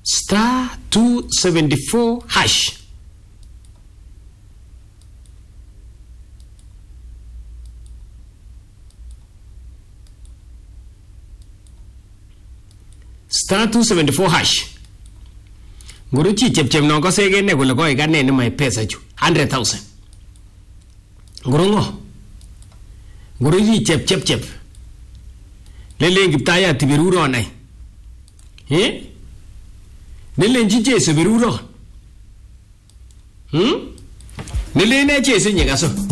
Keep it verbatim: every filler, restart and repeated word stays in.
star two seventy-four hash. Star two seventy-four hash. Nguruchi chepchem no ko segene kole ko igane ni my pesa chu one hundred thousand. Ngurungo. Nguruchi chep chep chep. Lele ngiptaya tibiruro nai. Eh? Lele njije se biruro. Hmm? Lele ne chese nyegaso.